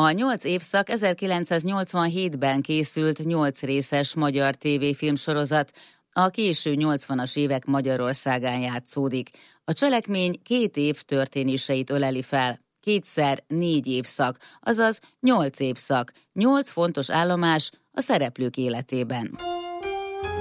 A 8 évszak 1987-ben készült 8 részes magyar tévéfilmsorozat, a késő 80-as évek Magyarországán játszódik. A cselekmény 2 év történéseit öleli fel. 2x4 évszak, azaz 8 évszak, 8 fontos állomás a szereplők életében.